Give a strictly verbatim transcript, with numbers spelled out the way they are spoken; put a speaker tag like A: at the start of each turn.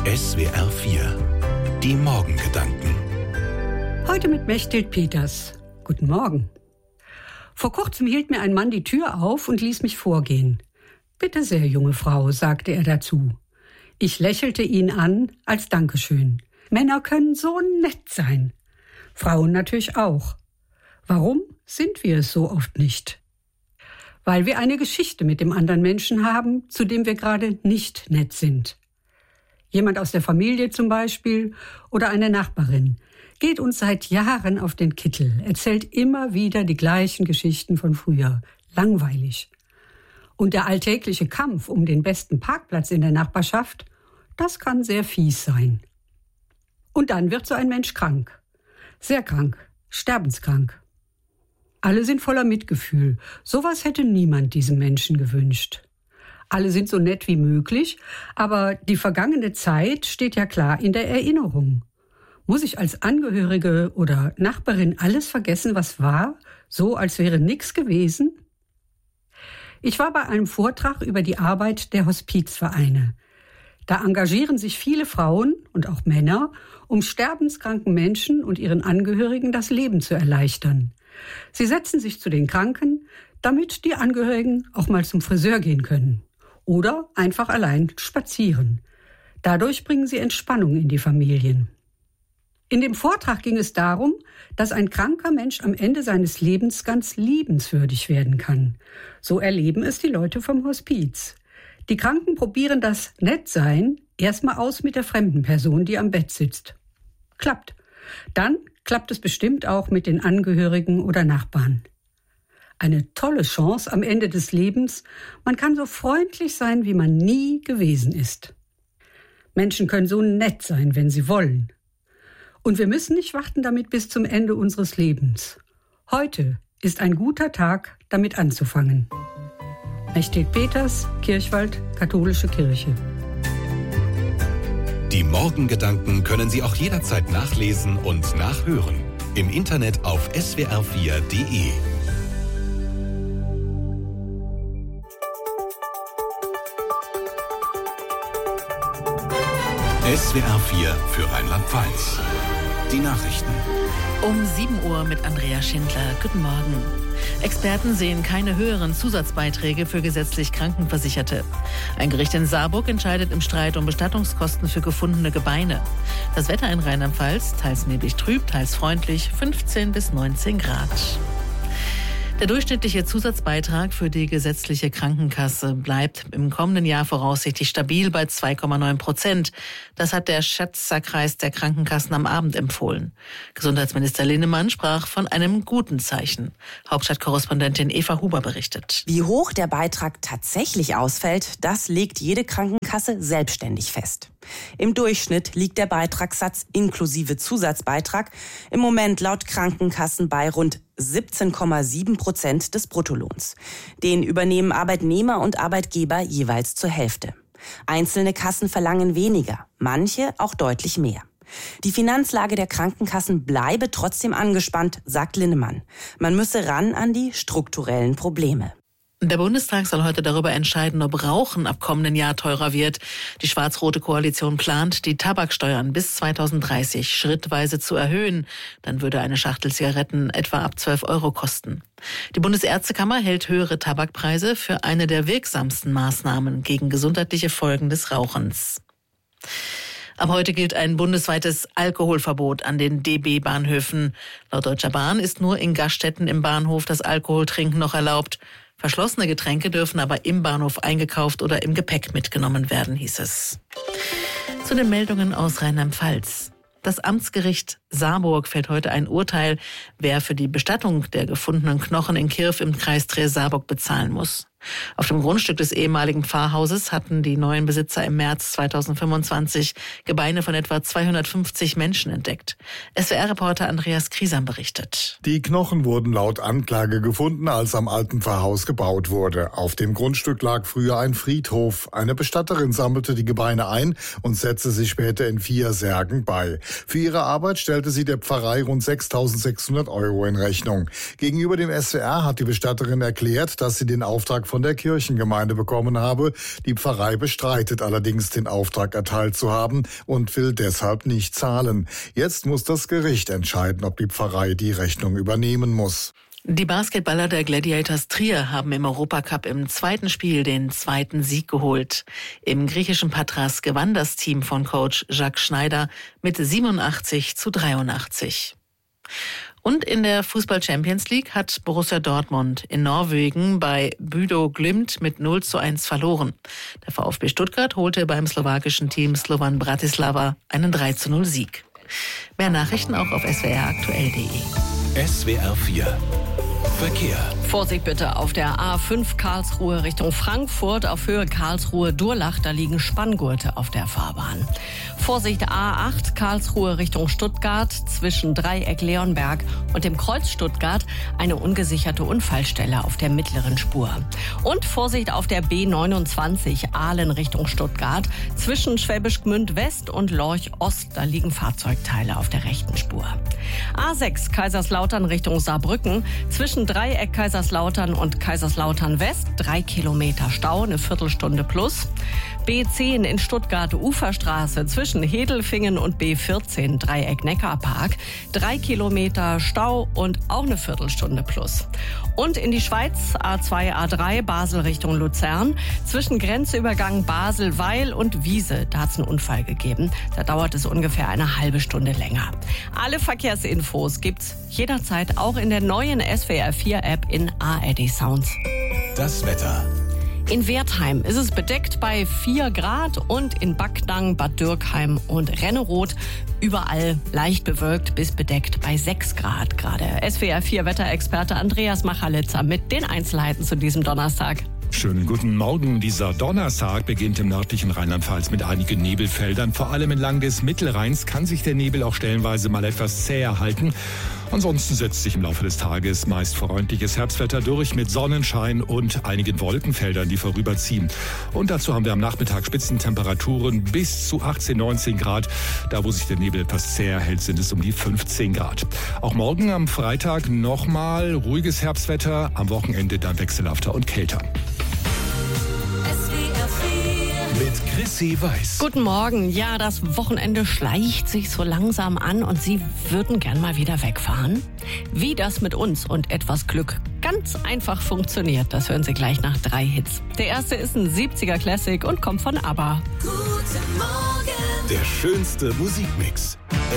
A: S W R vier. Die Morgengedanken.
B: Heute mit Mechthild Peters. Guten Morgen. Vor kurzem hielt mir ein Mann die Tür auf und ließ mich vorgehen. »Bitte sehr, junge Frau«, sagte er dazu. Ich lächelte ihn an als Dankeschön. Männer können so nett sein. Frauen natürlich auch. Warum sind wir es so oft nicht? Weil wir eine Geschichte mit dem anderen Menschen haben, zu dem wir gerade nicht nett sind. Jemand aus der Familie zum Beispiel oder eine Nachbarin geht uns seit Jahren auf den Kittel, erzählt immer wieder die gleichen Geschichten von früher. Langweilig. Und der alltägliche Kampf um den besten Parkplatz in der Nachbarschaft, das kann sehr fies sein. Und dann wird so ein Mensch krank. Sehr krank. Sterbenskrank. Alle sind voller Mitgefühl. Sowas hätte niemand diesem Menschen gewünscht. Alle sind so nett wie möglich, aber die vergangene Zeit steht ja klar in der Erinnerung. Muss ich als Angehörige oder Nachbarin alles vergessen, was war, so als wäre nichts gewesen? Ich war bei einem Vortrag über die Arbeit der Hospizvereine. Da engagieren sich viele Frauen und auch Männer, um sterbenskranken Menschen und ihren Angehörigen das Leben zu erleichtern. Sie setzen sich zu den Kranken, damit die Angehörigen auch mal zum Friseur gehen können. Oder einfach allein spazieren. Dadurch bringen sie Entspannung in die Familien. In dem Vortrag ging es darum, dass ein kranker Mensch am Ende seines Lebens ganz liebenswürdig werden kann. So erleben es die Leute vom Hospiz. Die Kranken probieren das Nettsein erstmal aus mit der fremden Person, die am Bett sitzt. Klappt. Dann klappt es bestimmt auch mit den Angehörigen oder Nachbarn. Eine tolle Chance am Ende des Lebens. Man kann so freundlich sein, wie man nie gewesen ist. Menschen können so nett sein, wenn sie wollen. Und wir müssen nicht warten damit bis zum Ende unseres Lebens. Heute ist ein guter Tag, damit anzufangen. Mechthild Peters, Kirchwald, Katholische Kirche.
A: Die Morgengedanken können Sie auch jederzeit nachlesen und nachhören. Im Internet auf S W R vier Punkt de. S W R vier für Rheinland-Pfalz. Die Nachrichten.
C: Um sieben Uhr mit Andrea Schindler. Guten Morgen. Experten sehen keine höheren Zusatzbeiträge für gesetzlich Krankenversicherte. Ein Gericht in Saarburg entscheidet im Streit um Bestattungskosten für gefundene Gebeine. Das Wetter in Rheinland-Pfalz, teils neblig trüb, teils freundlich, fünfzehn bis neunzehn Grad. Der durchschnittliche Zusatzbeitrag für die gesetzliche Krankenkasse bleibt im kommenden Jahr voraussichtlich stabil bei zwei Komma neun Prozent. Das hat der Schätzerkreis der Krankenkassen am Abend empfohlen. Gesundheitsminister Linnemann sprach von einem guten Zeichen. Hauptstadtkorrespondentin Eva Huber berichtet.
D: Wie hoch der Beitrag tatsächlich ausfällt, das legt jede Krankenkasse selbstständig fest. Im Durchschnitt liegt der Beitragssatz inklusive Zusatzbeitrag im Moment laut Krankenkassen bei rund siebzehn Komma sieben Prozent des Bruttolohns. Den übernehmen Arbeitnehmer und Arbeitgeber jeweils zur Hälfte. Einzelne Kassen verlangen weniger, manche auch deutlich mehr. Die Finanzlage der Krankenkassen bleibe trotzdem angespannt, sagt Linnemann. Man müsse ran an die strukturellen Probleme.
C: Der Bundestag soll heute darüber entscheiden, ob Rauchen ab kommenden Jahr teurer wird. Die schwarz-rote Koalition plant, die Tabaksteuern bis zweitausenddreißig schrittweise zu erhöhen. Dann würde eine Schachtel Zigaretten etwa ab zwölf Euro kosten. Die Bundesärztekammer hält höhere Tabakpreise für eine der wirksamsten Maßnahmen gegen gesundheitliche Folgen des Rauchens. Ab heute gilt ein bundesweites Alkoholverbot an den D B-Bahnhöfen. Laut Deutscher Bahn ist nur in Gaststätten im Bahnhof das Alkoholtrinken noch erlaubt. Verschlossene Getränke dürfen aber im Bahnhof eingekauft oder im Gepäck mitgenommen werden, hieß es. Zu den Meldungen aus Rheinland-Pfalz. Das Amtsgericht Saarburg fällt heute ein Urteil, wer für die Bestattung der gefundenen Knochen in Kirf im Kreis Trier-Saarburg bezahlen muss. Auf dem Grundstück des ehemaligen Pfarrhauses hatten die neuen Besitzer im März zweitausendfünfundzwanzig Gebeine von etwa zweihundertfünfzig Menschen entdeckt. S W R-Reporter Andreas Kriesam berichtet.
E: Die Knochen wurden laut Anklage gefunden, als am alten Pfarrhaus gebaut wurde. Auf dem Grundstück lag früher ein Friedhof. Eine Bestatterin sammelte die Gebeine ein und setzte sie später in vier Särgen bei. Für ihre Arbeit stellte sie der Pfarrei rund sechstausendsechshundert Euro in Rechnung. Gegenüber dem S W R hat die Bestatterin erklärt, dass sie den Auftrag von der Kirchengemeinde bekommen habe. Die Pfarrei bestreitet allerdings, den Auftrag erteilt zu haben und will deshalb nicht zahlen. Jetzt muss das Gericht entscheiden, ob die Pfarrei die Rechnung übernehmen muss.
C: Die Basketballer der Gladiators Trier haben im Europacup im zweiten Spiel den zweiten Sieg geholt. Im griechischen Patras gewann das Team von Coach Jacques Schneider mit siebenundachtzig zu dreiundachtzig. Und in der Fußball-Champions League hat Borussia Dortmund in Norwegen bei Bodo Glimt mit null zu eins verloren. Der VfB Stuttgart holte beim slowakischen Team Slovan Bratislava einen drei zu null Sieg. Mehr Nachrichten auch auf s w r aktuell punkt de.
A: S W R vier Verkehr.
F: Vorsicht bitte auf der A fünf Karlsruhe Richtung Frankfurt auf Höhe Karlsruhe-Durlach, da liegen Spanngurte auf der Fahrbahn. Vorsicht A acht Karlsruhe Richtung Stuttgart zwischen Dreieck Leonberg und dem Kreuz Stuttgart eine ungesicherte Unfallstelle auf der mittleren Spur. Und Vorsicht auf der B neunundzwanzig Aalen Richtung Stuttgart zwischen Schwäbisch Gmünd West und Lorch Ost, da liegen Fahrzeugteile auf der rechten Spur. A sechs Kaiserslautern Richtung Saarbrücken zwischen Dreieck Kaiserslautern und Kaiserslautern West, drei Kilometer Stau, eine Viertelstunde plus. B zehn in Stuttgart Uferstraße zwischen Hedelfingen und B vierzehn Dreieck Neckarpark, drei Kilometer Stau und auch eine Viertelstunde plus. Und in die Schweiz A zwei A drei Basel Richtung Luzern zwischen Grenzübergang Basel-Weil und Wiese, da hat es einen Unfall gegeben. Da dauert es ungefähr eine halbe Stunde länger. Alle Verkehrsinfos gibt's jederzeit auch in der neuen S W R vier App in A R D Sounds.
A: Das Wetter.
F: In Wertheim ist es bedeckt bei vier Grad und in Backnang, Bad Dürkheim und Renneroth überall leicht bewölkt bis bedeckt bei sechs Grad gerade. S W R vier Wetterexperte Andreas Machalitzer mit den Einzelheiten zu diesem Donnerstag.
G: Schönen guten Morgen. Dieser Donnerstag beginnt im nördlichen Rheinland-Pfalz mit einigen Nebelfeldern. Vor allem entlang des Mittelrheins kann sich der Nebel auch stellenweise mal etwas zäher halten. Ansonsten setzt sich im Laufe des Tages meist freundliches Herbstwetter durch mit Sonnenschein und einigen Wolkenfeldern, die vorüberziehen. Und dazu haben wir am Nachmittag Spitzentemperaturen bis zu achtzehn, neunzehn Grad. Da, wo sich der Nebel etwas zäher hält, sind es um die fünfzehn Grad. Auch morgen am Freitag nochmal ruhiges Herbstwetter, am Wochenende dann wechselhafter und kälter.
A: Mit Chrissy Weiß.
F: Guten Morgen. Ja, das Wochenende schleicht sich so langsam an und Sie würden gern mal wieder wegfahren? Wie das mit uns und etwas Glück ganz einfach funktioniert, das hören Sie gleich nach drei Hits. Der erste ist ein siebziger Classic und kommt von ABBA.
A: Guten Morgen. Der schönste Musikmix.